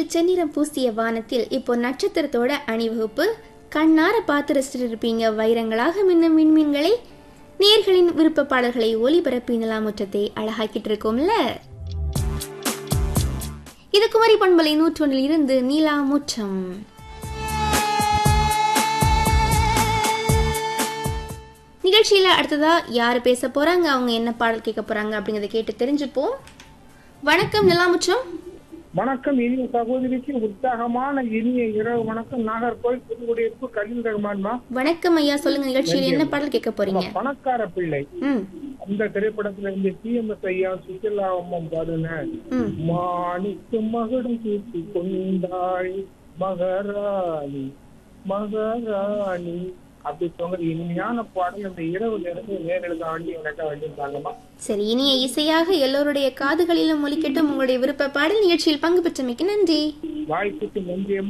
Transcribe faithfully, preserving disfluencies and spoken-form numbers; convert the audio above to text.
செந்நிறம் பூசிய வானத்தில் இப்போ நட்சத்திரத்தோட அணிவகுப்பு கண்ணார பார்த்து ரசிச்சுட்டு இருப்பீங்க. வைரங்களாக மின்னும் விண்மீன்களை நேர்களின் விருப்ப பாடல்களை ஒளிபரப்பி நிலாமுற்றத்தை அழகாக்கிட்டு இருக்கோம்ல. இது குமரி பண்பலை நூற்றொன்றில் இருந்து நீலாமுற்றம். நிகழ்ச்சியில அடுத்ததா யாரு பேச போறாங்க, அவங்க என்ன பாடல் கேட்க போறாங்க அப்படிங்கறத கேட்டு தெரிஞ்சுப்போம். வணக்கம் நிலாமுற்றம். வணக்கம் இனிய சகோதரிக்கு உற்சாகமான இனிய இரவு வணக்கம். நாகர்கோவில் புதுக்குடியிருப்பு கலீல் ரஹ்மான்மா. வணக்கம் ஐயா, சொல்லுங்க நிகழ்ச்சியில என்ன பாடல் கேட்க போறீங்க? பணக்கார பிள்ளை அந்த திரைப்படத்துல இருந்து டி எம் எஸ் ஐயா சுற்றுலா அம்மம் பாடுன மாணிக்கு மகுடம் தூக்கி கொண்டாய் மகாராணி மகாராணி அப்படி சொல்ற இனிமையான பாடல் அந்த இரவு நேரத்தில் நேரில் தாண்டி எனக்கு வேண்டியிருந்தாங்கம்மா. சரி, இனிய இசையாக எல்லோருடைய காதுகளிலும் ஒலிக்கட்டும் உங்களுடைய விருப்ப பாடல். நிகழ்ச்சியில் பங்கு பெற்றமைக்கு நன்றி. வாய்ப்புக்கு நன்றி.